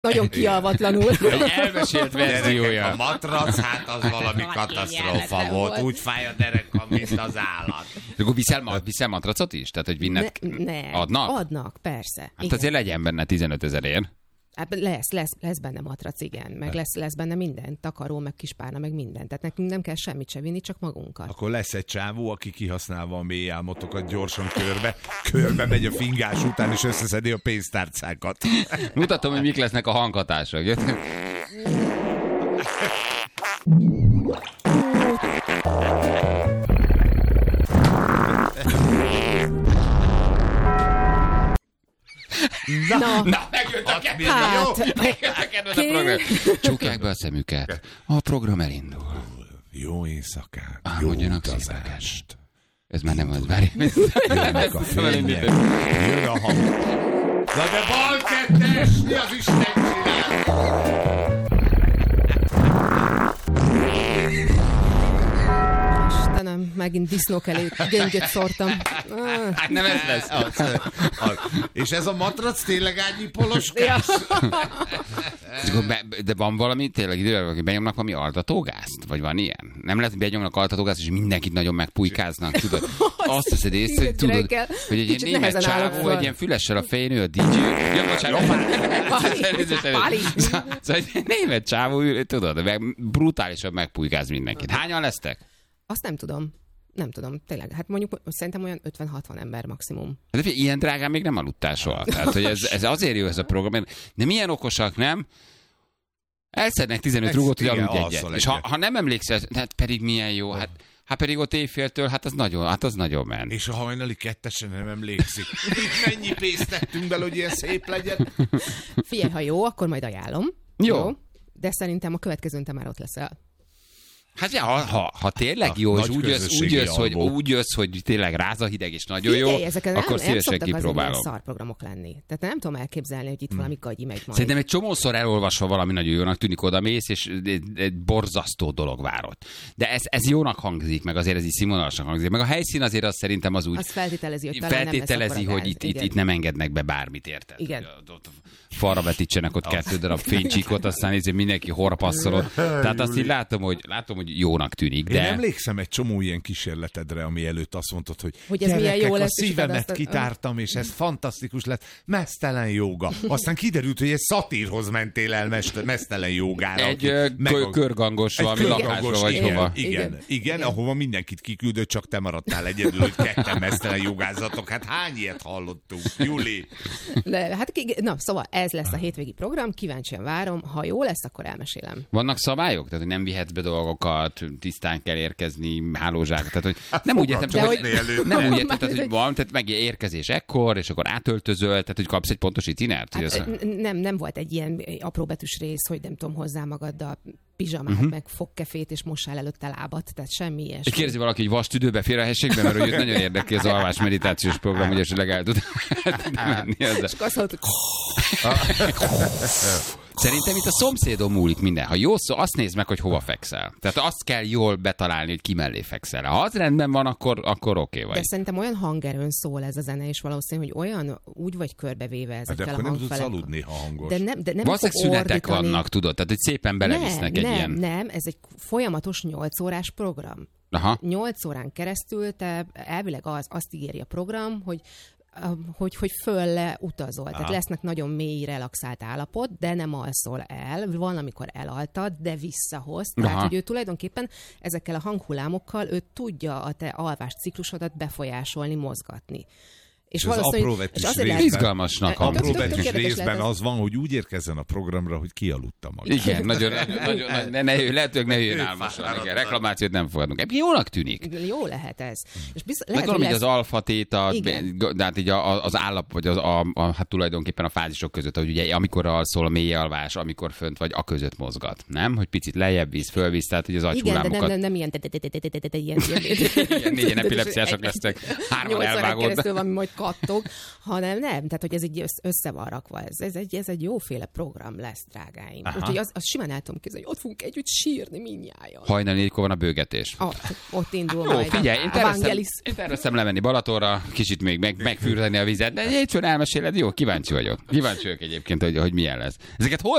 nagyon kialvatlanul. Egy elmesélt verziója. A matrac, hát az valami katasztrófa volt. Úgy fáj a derekam, mint az állat. Akkor viszel matracot is? Tehát, hogy vinnet adnak? Adnak, persze. Hát igen. azért legyen benne 15 000-ért. Lesz benne matrac, igen. Meg lesz benne minden. Takaró, meg kispárna, meg minden. Tehát nekünk nem kell semmit se vinni, csak magunkat. Akkor lesz egy csávó, aki kihasználva a mély álmotokat gyorsan körbe megy a fingás után, és összeszedi a pénztárcákat. Mutatom, hogy mik lesznek a hanghatások. Na, megjött a kedves, a program. Csukják be a szemüket. A program elindul. Jó éjszakát, jó Álmodjanak utazást. Ez már nem az, várj. Jönnek a fények, jön a hang. Na de bal kettes, mi az Isten csinál? Istenem, megint disznók elé göngyöt szórtam. Hát nem ez lesz. És ez a matrac tényleg ágyi poloskás? De van valami, tényleg idővel, hogy benyomnak valami altatógázt? Vagy van ilyen? Nem lehet, hogy benyomnak altatógázt, és mindenkit nagyon megpujkáznak, tudod? Azt teszed észre, hogy tudod, hogy egy ilyen német csávó, egy ilyen fülessel a fején, ő a DJ. Ja, bocsánat, szóval egy német csávó, tudod, brutálisan megpujkáz mindenkit. Hányan lesztek? Azt nem tudom. Nem tudom, tényleg. Hát mondjuk szerintem olyan 50-60 ember maximum. De ilyen drágán még nem aludtál soha. Tehát, hogy ez azért jó ez a program. De milyen okosak, nem? Elszednek 15 rúgót, hogy aludj egyet. És ha nem emlékszel, hát pedig milyen jó, hát pedig ott éjféltől, hát az nagyon ment. És a hajnali kettesen nem emlékszik. Itt mennyi pénzt tettünk bele, hogy ilyen szép legyen? Figyelj, ha jó, akkor majd ajánlom. Jó. De szerintem a következőn te már ott leszel. Hát ja, ha tényleg jó, és úgy jössz, hogy tényleg rázahideg és nagyon jó, akkor szívesen kipróbálom. Nem szarprogramok lenni. Tehát nem tudom elképzelni, hogy itt valami gagyi megy majd. Szerintem egy csomószor elolvasva valami nagyon jónak tűnik, odamész, és egy borzasztó dolog várott. De ez jónak hangzik, meg azért ez így színvonalasan hangzik. Meg a helyszín azért az szerintem az úgy... Az feltételezi, hogy itt nem engednek be bármit, érted? Igen. Falra vetítsenek ott 2 darab fénycsíkot, aztán mindenki horpasszolod. Tehát azt így látom, hogy jónak tűnik. De... Én emlékszem egy csomó ilyen kísérletedre, ami előtt azt mondtad, hogy ez milyen jó lesz, a szívemet kitártam, és ez fantasztikus lett. Meztelen jóga. Aztán kiderült, hogy egy szatírhoz mentél el meztelen jógára. Egy körgangos valami lakásra vagy hova. Igen, ahova mindenkit kiküldött, csak te maradtál egyedül, hogy ketten meztelen jogázatok. Hát hány ilyet hallottunk, Juli? Szóval ez lesz a hétvégi program, kíváncsian várom. Ha jó lesz, akkor elmesélem. Vannak szabályok? Tehát, hogy nem vihetsz be dolgokat, tisztán kell érkezni, hálózsák. Tehát, hogy nem úgy értem, csak hogy van, tehát meg érkezés ekkor, és akkor átöltözöl, tehát, hogy kapsz egy pontos itinert? Hát, nem volt egy ilyen apróbetűs rész, hogy nem tudom, hozzá magaddal pizsamát, meg fogkefét, és mossál előtte lábat, tehát semmi ilyesmi. Kérdezi valaki, hogy vastüdőbe férhelhessék be, mert hogy nagyon érdekli az alvás meditációs program, hogy esetleg el tud menni ezzel. És azt mondod, Szerintem itt a szomszédon múlik minden. Ha jó szó, azt nézd meg, hogy hova fekszel. Tehát azt kell jól betalálni, hogy ki mellé fekszel. Ha az rendben van, akkor oké vagy. De szerintem olyan hangerőn szól ez a zene, és valószínű, hogy olyan úgy vagy körbevéve ezekkel a hangfelekkel. De akkor nem tudsz aludni, ha hangos. De nem valószínűleg szünetek vannak, tudod? Tehát, hogy szépen belevisznek egy ilyen... Nem, ez egy folyamatos 8 órás program. Aha. 8 órán keresztül te elvileg azt ígéri a program, hogy fölle utazol. Aha. Tehát lesznek nagyon mély, relaxált állapot, de nem alszol el. Van, amikor elaltad, de visszahoz. Tehát, hogy ő tulajdonképpen ezekkel a hanghullámokkal ő tudja a te alvás ciklusodat befolyásolni, mozgatni. És az apróbetűs izgalmasnak apróbetűs részben az van, hogy úgy érkezzen a programra, hogy kialudta magát. Igen, nagyon lehetőleg ne jöjjön álmosan. Igen, reklamációt nem fogadunk. Jónak tűnik. Jó lehet ez. És gondolom, hogy az alfa téta, de hát így az állap, vagy hát tulajdonképpen a fázisok között, hogy ugye amikor alszol, a mély alvás, amikor fönt vagy, a között mozgat. Nem? Hogy picit lejjebb víz, fölvíz, tehát hogy az agyhullámokat. Igen, de nem ilyen négyen epilepsziások lesznek, 3 elvágódnak. kattog, hanem nem. Tehát, hogy ez így össze van rakva. Ez egy jóféle program lesz, drágáim. Úgyhogy az simán el tudom képzelni, hogy ott fogunk együtt sírni mindnyájan. Hajnal 4-kor van a bőgetés. Ott indul jó, majd figyelj, én terveztem lemenni Balatonra, kicsit még megfűreni a vizet, de hétfőn elmeséled, jó, kíváncsi vagyok. Kíváncsi vagyok egyébként, hogy milyen lesz. Ezeket hol